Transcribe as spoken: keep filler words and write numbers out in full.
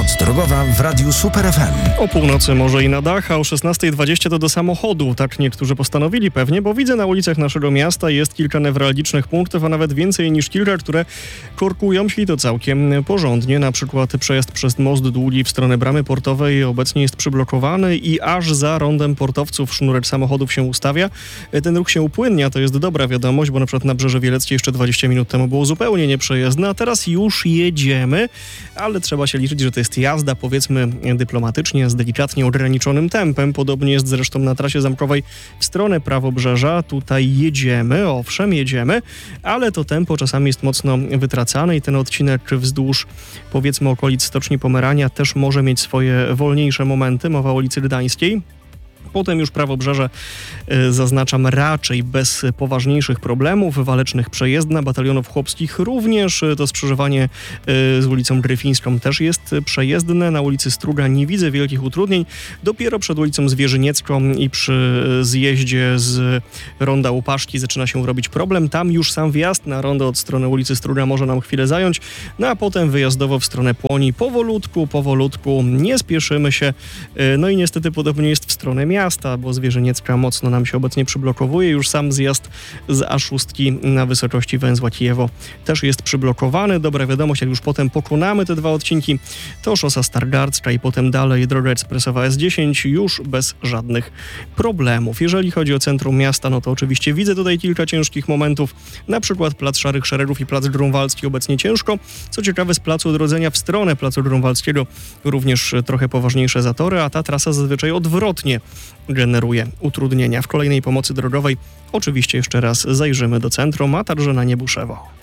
Pomoc drogowa w Radiu Super F M. O północy może i na dach, a o szesnasta dwadzieścia to do samochodu. Tak niektórzy postanowili pewnie, bo widzę na ulicach naszego miasta jest kilka newralgicznych punktów, a nawet więcej niż kilka, które korkują się i to całkiem porządnie. Na przykład przejazd przez most Długi w stronę Bramy Portowej obecnie jest przyblokowany i aż za rondem portowców sznurek samochodów się ustawia. Ten ruch się upłynnia, to jest dobra wiadomość, bo na przykład na Brzeże Wieleckie jeszcze dwadzieścia minut temu było zupełnie nieprzejezdne, a teraz już jedziemy, ale trzeba się liczyć, że to jest jazda, powiedzmy dyplomatycznie, z delikatnie ograniczonym tempem. Podobnie jest zresztą na trasie zamkowej w stronę Prawobrzeża. Tutaj jedziemy, owszem, jedziemy, ale to tempo czasami jest mocno wytracane i ten odcinek wzdłuż, powiedzmy, okolic Stoczni Pomerania też może mieć swoje wolniejsze momenty. Mowa o ulicy Gdańskiej. Potem już Prawobrzeże y, zaznaczam raczej bez poważniejszych problemów. Walecznych przejezdna, batalionów chłopskich również. To skrzyżowanie y, z ulicą Gryfińską też jest przejezdne. Na ulicy Struga nie widzę wielkich utrudnień. Dopiero przed ulicą Zwierzyniecką i przy zjeździe z ronda Łupaszki zaczyna się robić problem. Tam już sam wjazd na rondo od strony ulicy Struga może nam chwilę zająć. No a potem wyjazdowo w stronę Płoni. Powolutku, powolutku, nie spieszymy się. Y, no i niestety podobnie jest w stronę miasta. Miasta, bo Zwierzyniecka mocno nam się obecnie przyblokowuje. Już sam zjazd z A sześć na wysokości węzła Kijewo też jest przyblokowany. Dobra wiadomość, jak już potem pokonamy te dwa odcinki, to szosa Stargardzka i potem dalej droga ekspresowa S dziesięć już bez żadnych problemów. Jeżeli chodzi o centrum miasta, no to oczywiście widzę tutaj kilka ciężkich momentów, na przykład Plac Szarych Szeregów i Plac Grunwaldzki obecnie ciężko. Co ciekawe, z Placu Odrodzenia w stronę Placu Grunwaldzkiego również trochę poważniejsze zatory, a ta trasa zazwyczaj odwrotnie generuje utrudnienia. W kolejnej pomocy drogowej oczywiście jeszcze raz zajrzymy do centrum, a także na Niebuszewo.